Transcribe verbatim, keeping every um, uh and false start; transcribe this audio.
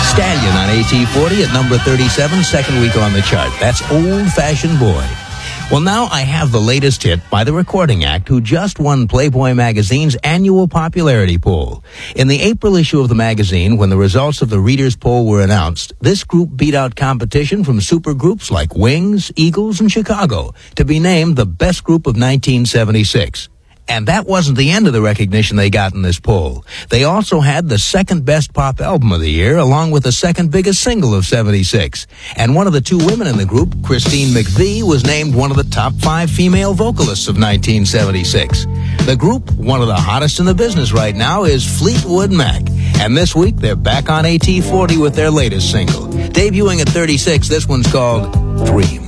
Stallion on A T forty at number thirty-seven, second week on the chart. That's Old Fashioned Boy. Well, now I have the latest hit by the Recording Act, who just won Playboy magazine's annual popularity poll. In the April issue of the magazine, when the results of the readers' poll were announced, this group beat out competition from supergroups like Wings, Eagles, and Chicago to be named the best group of nineteen seventy-six. And that wasn't the end of the recognition they got in this poll. They also had the second best pop album of the year, along with the second biggest single of seventy-six. And one of the two women in the group, Christine McVie, was named one of the top five female vocalists of nineteen seventy-six. The group, one of the hottest in the business right now, is Fleetwood Mac. And this week, they're back on A T forty with their latest single. Debuting at thirty-six, this one's called Dream.